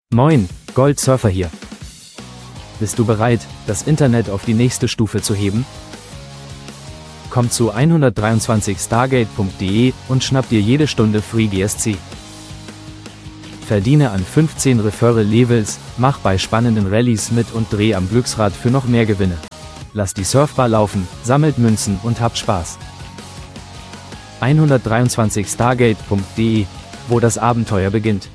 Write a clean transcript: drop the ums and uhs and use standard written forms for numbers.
Moin, Goldsurfer hier. Bist du bereit, das Internet auf die nächste Stufe zu heben? Komm zu 123stargate.de und schnapp dir jede Stunde Free GSC. Verdiene an 15 Referral-Levels, mach bei spannenden Rallyes mit und dreh am Glücksrad für noch mehr Gewinne. Lasst die Surfbar laufen, sammelt Münzen und habt Spaß. 123stargate.de, wo das Abenteuer beginnt.